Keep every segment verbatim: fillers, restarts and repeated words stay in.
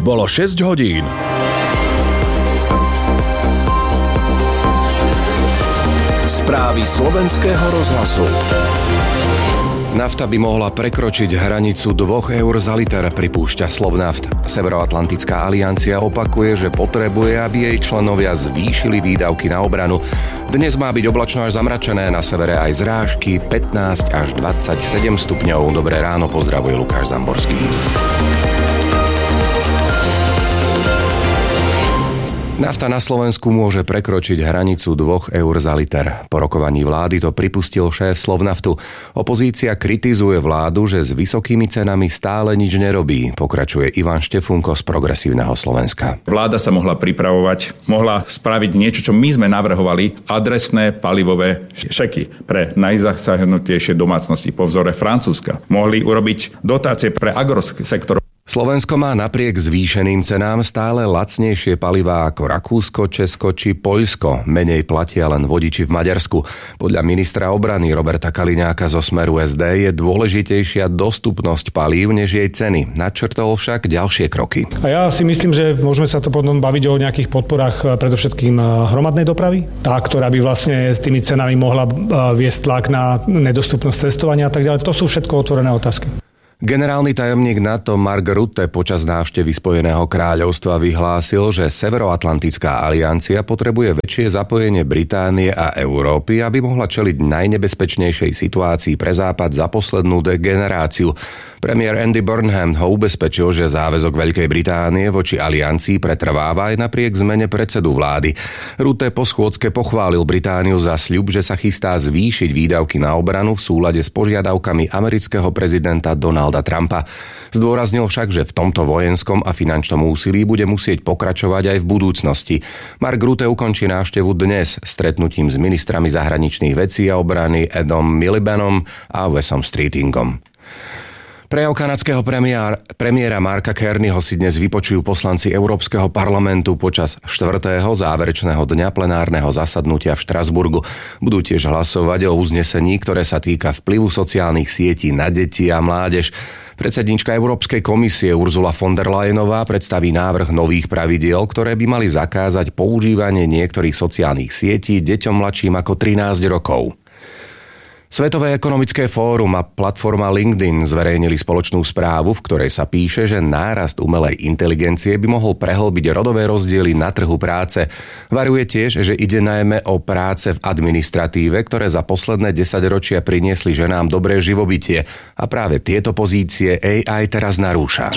bolo šesť hodín. Správy slovenského rozhlasu. Nafta by mohla prekročiť hranicu dvoch eur za liter, pripúšťa Slovnaft. Severoatlantická aliancia opakuje, že potrebuje, aby jej členovia zvýšili výdavky na obranu. Dnes má byť oblačno až zamračené, na severe aj zrážky, pätnásť až dvadsaťsedem stupňov. Dobré ráno, pozdravuje Lukáš Zamborský. Nafta na Slovensku môže prekročiť hranicu dvoch eur za liter. Po rokovaní vlády to pripustil šéf Slovnaftu. Opozícia kritizuje vládu, že s vysokými cenami stále nič nerobí, pokračuje Ivan Štefunko z Progresívneho Slovenska. Vláda sa mohla pripravovať, mohla spraviť niečo, čo my sme navrhovali, adresné palivové šeky pre najzasahnutejšie domácnosti po vzore Francúzska. Mohli urobiť dotácie pre agrosektor. Slovensko má napriek zvýšeným cenám stále lacnejšie palivá ako Rakúsko, Česko či Poľsko. Menej platia len vodiči v Maďarsku. Podľa ministra obrany Roberta Kaliňáka zo Smeru es dé je dôležitejšia dostupnosť palív než jej ceny. Načrtol však ďalšie kroky. A ja si myslím, že môžeme sa to potom baviť o nejakých podporách predovšetkým hromadnej dopravy. Tá, ktorá by vlastne s tými cenami mohla viesť tlak na nedostupnosť cestovania a tak ďalej. To sú všetko otvorené otázky. Generálny tajomník NATO Mark Rutte počas návštevy Spojeného kráľovstva vyhlásil, že Severoatlantická aliancia potrebuje väčšie zapojenie Británie a Európy, aby mohla čeliť najnebezpečnejšej situácii pre Západ za poslednú generáciu. Premiér Andy Burnham ho ubezpečil, že záväzok Veľkej Británie voči aliancii pretrváva aj napriek zmene predsedu vlády. Rutte po schôdzke pochválil Britániu za sľub, že sa chystá zvýšiť výdavky na obranu v súlade s požiadavkami amerického prezidenta Donalda Trumpa. Zdôraznil však, že v tomto vojenskom a finančnom úsilí bude musieť pokračovať aj v budúcnosti. Mark Rutte ukončí návštevu dnes stretnutím s ministrami zahraničných vecí a obrany Edom Milibanom a Wesom Streetingom. Prejav kanadského premiéra, premiéra Marka Carneyho si dnes vypočujú poslanci Európskeho parlamentu počas štvrtého záverečného dňa plenárneho zasadnutia v Štrasburgu. Budú tiež hlasovať o uznesení, ktoré sa týka vplyvu sociálnych sietí na deti a mládež. Predsedníčka Európskej komisie Ursula von der Leyenová predstaví návrh nových pravidiel, ktoré by mali zakázať používanie niektorých sociálnych sietí deťom mladším ako trinásť rokov. Svetové ekonomické fórum a platforma LinkedIn zverejnili spoločnú správu, v ktorej sa píše, že nárast umelej inteligencie by mohol prehlbiť rodové rozdiely na trhu práce. Varuje tiež, že ide najmä o práce v administratíve, ktoré za posledné desaťročia priniesli ženám dobré živobytie. A práve tieto pozície á í teraz narúša.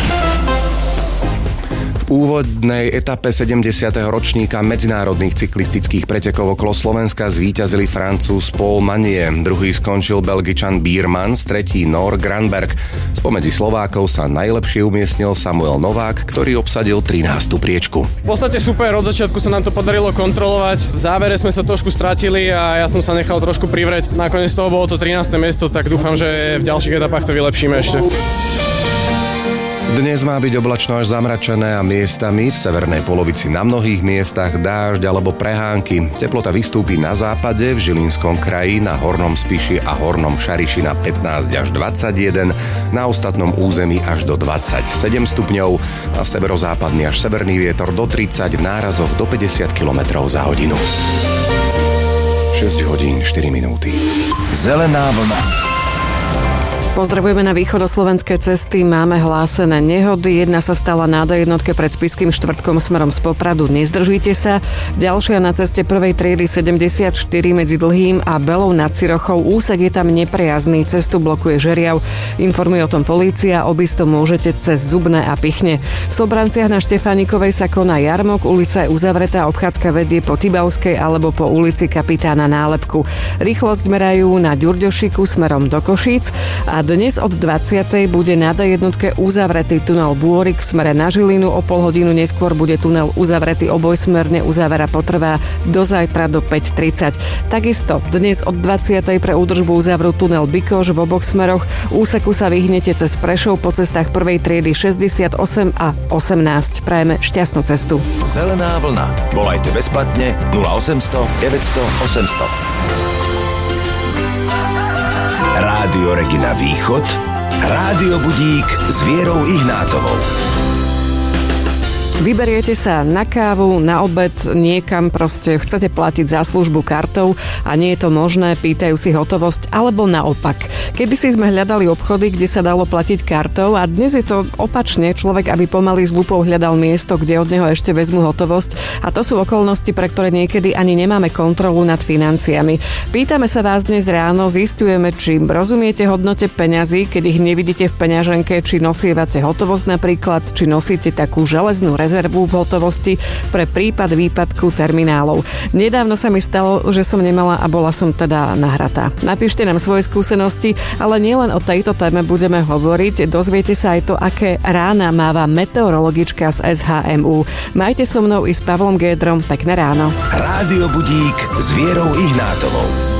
V úvodnej etape sedemdesiateho ročníka medzinárodných cyklistických pretekov okolo Slovenska zvíťazili Francúz Paul Magnier, druhý skončil Belgičan Biermans, tretí Nór Granberg. Spomedzi Slovákov sa najlepšie umiestnil Samuel Novák, ktorý obsadil trinástu priečku. V podstate super, od začiatku sa nám to podarilo kontrolovať, v závere sme sa trošku stratili a ja som sa nechal trošku privrieť. Nakoniec toho bolo to trináste miesto, tak dúfam, že v ďalších etapách to vylepšíme ešte. Dnes má byť oblačno až zamračené a miestami v severnej polovici na mnohých miestach dážď alebo prehánky. Teplota vystúpi na západe, v Žilinskom kraji, na Hornom Spiši a Hornom Šariši na pätnásť až dvadsaťjeden, na ostatnom území až do dvadsaťsedem stupňov a severozápadný až severný vietor do tridsať, v nárazoch do päťdesiat kilometrov za hodinu. šesť hodín štyri minúty. Zelená vlna. Pozdravujeme na východoslovenské cesty. Máme hlásené nehody. Jedna sa stala na dé jednotke pred Spišským štvrtkom smerom z Popradu. Nezdržujte sa. Ďalšia na ceste prvej triedy sedemdesiatštyri medzi Dlhým a Belou nad Cirochou. Úsek je tam neprejazný. Cestu blokuje žeriav. Informuje o tom polícia. Obísť to môžete cez Zubné a Pichne. V Sobranciach na Štefánikovej sa koná jarmok. Ulica je uzavretá. Obchádzka vedie po Tibavskej alebo po ulici Kapitána Nálepku. Rýchlosť merajú na Ďurďošiku smerom do Košíc. A dnes od dvadsiatej bude na dé jednotke uzavretý tunel Bôrik v smere na Žilinu. O pol hodinu neskôr bude tunel uzavretý obojsmerne. Uzavera potrvá do zajtra do päť tridsať. Takisto dnes od dvadsiatej pre údržbu uzavrú tunel Bikoš v oboch smeroch. Úseku sa vyhnete cez Prešov po cestách prvej triedy šesťdesiatosem a osemnásť. Prajeme šťastnú cestu. Zelená vlna. Volajte bezplatne nula osemsto deväťsto osemsto. Rádio Regina Východ, Rádio Budík s Vierou Ihnátovou. Vyberiete sa na kávu, na obed, niekam proste chcete platiť za službu kartou a nie je to možné, pýtajú si hotovosť, alebo naopak. Kedysi sme hľadali obchody, kde sa dalo platiť kartou a dnes je to opačne, človek aby pomaly s lupou hľadal miesto, kde od neho ešte vezmu hotovosť a to sú okolnosti, pre ktoré niekedy ani nemáme kontrolu nad financiami. Pýtame sa vás dnes ráno, zisťujeme, či rozumiete hodnote peňazí, keď ich nevidíte v peňaženke, či nosievate hotovosť napríklad, či nosíte takú železnú rezervu v hotovosti pre prípad výpadku terminálov. Nedávno sa mi stalo, že som nemala a bola som teda nahratá. Napíšte nám svoje skúsenosti, ale nielen o tejto téme budeme hovoriť, dozviete sa aj to, aké rána máva meteorologička z es há em ú. Majte so mnou i s Pavlom Gédrom pekné ráno. Rádio Budík s Vierou Ihnátovou.